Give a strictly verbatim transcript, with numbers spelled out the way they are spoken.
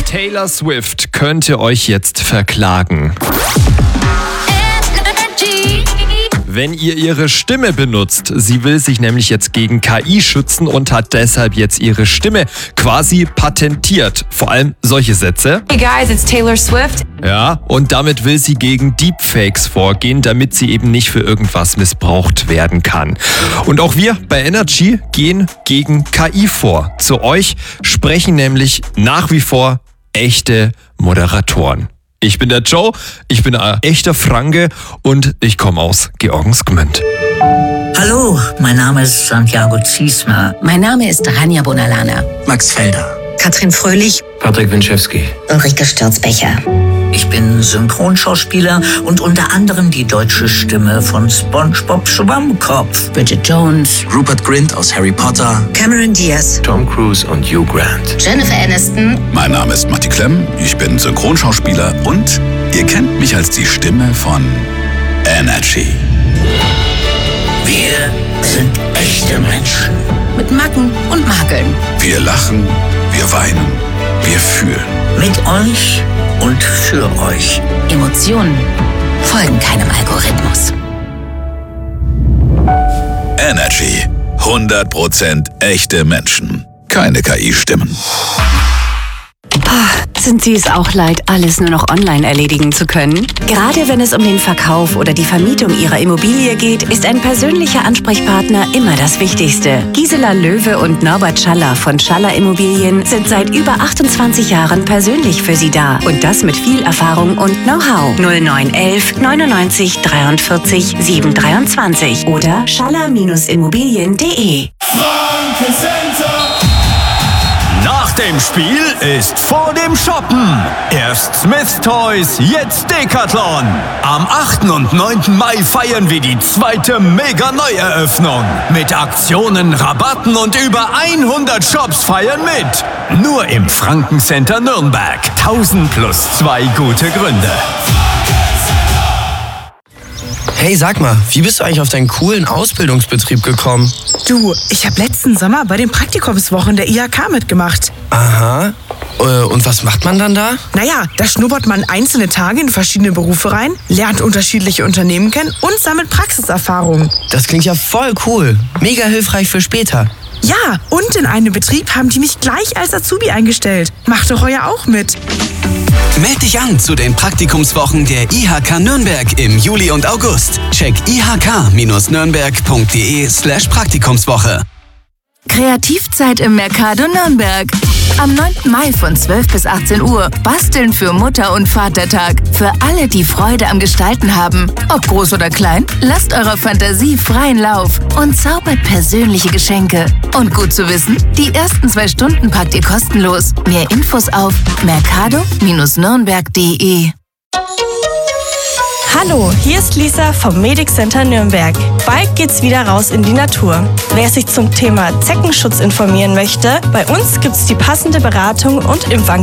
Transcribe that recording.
Taylor Swift könnte euch jetzt verklagen. Wenn ihr ihre Stimme benutzt. Sie will sich nämlich jetzt gegen K I schützen und hat deshalb jetzt ihre Stimme quasi patentiert. Vor allem solche Sätze. Hey guys, it's Taylor Swift. Ja, und damit will sie gegen Deepfakes vorgehen, damit sie eben nicht für irgendwas missbraucht werden kann. Und auch wir bei Energy gehen gegen K I vor. Zu euch sprechen nämlich nach wie vor echte Moderatoren. Ich bin der Joe, ich bin ein echter Franke und ich komme aus Georgensgmünd. Hallo, mein Name ist Santiago Ziesmer. Mein Name ist Rania Bonalana. Max Felder. Katrin Fröhlich. Patrick Winczewski. Ulrike Stürzbecher. Ich bin Synchronschauspieler und unter anderem die deutsche Stimme von SpongeBob Schwammkopf. Bridget Jones. Rupert Grint aus Harry Potter. Cameron Diaz. Tom Cruise und Hugh Grant. Jennifer Aniston. Mein Name ist Matti Klemm, ich bin Synchronschauspieler und ihr kennt mich als die Stimme von Energy. Wir sind echte Menschen. Mit Macken und Makeln. Wir lachen, wir weinen, wir fühlen. Mit euch und für euch. Emotionen folgen keinem Algorithmus. Energy. hundert Prozent echte Menschen. Keine K I-Stimmen. Sind Sie es auch leid, alles nur noch online erledigen zu können? Gerade wenn es um den Verkauf oder die Vermietung Ihrer Immobilie geht, ist ein persönlicher Ansprechpartner immer das Wichtigste. Gisela Löwe und Norbert Schaller von Schaller Immobilien sind seit über achtundzwanzig Jahren persönlich für Sie da. Und das mit viel Erfahrung und Know-how. null neun elf neunundneunzig dreiundvierzig sieben dreiundzwanzig oder schaller Immobilien punkt de. Nach dem Spiel ist vor dem Shoppen. Erst Smith Toys, jetzt Decathlon. Am achten und neunten Mai feiern wir die zweite Mega-Neueröffnung. Mit Aktionen, Rabatten und über hundert Shops feiern mit. Nur im Franken-Center Nürnberg. tausend plus zwei gute Gründe. Hey, sag mal, wie bist du eigentlich auf deinen coolen Ausbildungsbetrieb gekommen? Du, ich habe letzten Sommer bei den Praktikumswochen der I H K mitgemacht. Aha. Äh, und was macht man dann da? Naja, da schnuppert man einzelne Tage in verschiedene Berufe rein, lernt unterschiedliche Unternehmen kennen und sammelt Praxiserfahrung. Das klingt ja voll cool. Mega hilfreich für später. Ja, und in einem Betrieb haben die mich gleich als Azubi eingestellt. Mach doch heuer auch mit. Meld dich an zu den Praktikumswochen der I H K Nürnberg im Juli und August. Check i h k nürnberg punkt de slash Praktikumswoche. Kreativzeit im Mercado Nürnberg. Am neunten Mai von zwölf bis achtzehn Uhr. Basteln für Mutter- und Vatertag. Für alle, die Freude am Gestalten haben. Ob groß oder klein, lasst eurer Fantasie freien Lauf und zaubert persönliche Geschenke. Und gut zu wissen, die ersten zwei Stunden packt ihr kostenlos. Mehr Infos auf mercado nürnberg punkt de. Hallo, hier ist Lisa vom Medic Center Nürnberg. Bald geht's wieder raus in die Natur. Wer sich zum Thema Zeckenschutz informieren möchte, bei uns gibt's die passende Beratung und Impfangebot.